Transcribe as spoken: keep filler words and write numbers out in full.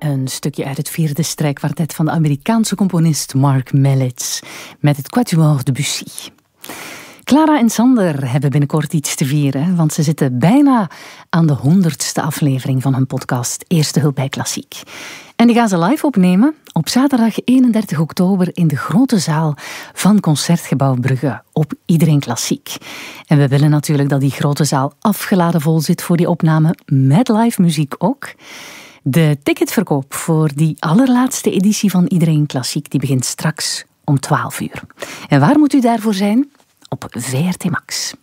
Een stukje uit het vierde strijkkwartet van de Amerikaanse componist Mark Mellits met het Quatuor Debussy. Clara en Sander hebben binnenkort iets te vieren, want ze zitten bijna aan de honderdste aflevering van hun podcast Eerste Hulp bij Klassiek. En die gaan ze live opnemen op zaterdag eenendertig oktober in de grote zaal van Concertgebouw Brugge op Iedereen Klassiek. En we willen natuurlijk dat die grote zaal afgeladen vol zit voor die opname, met live muziek ook. De ticketverkoop voor die allerlaatste editie van Iedereen Klassiek die begint straks om twaalf uur. En waar moet u daarvoor zijn? Op V R T Max.